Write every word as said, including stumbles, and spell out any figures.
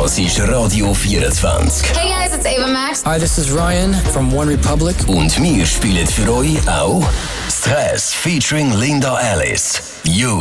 Das ist Radio vierundzwanzig. Hey guys, it's Ava Max. Hi, this is Ryan from One Republic. Und wir spielen für euch auch Stress featuring Linda Alice. You.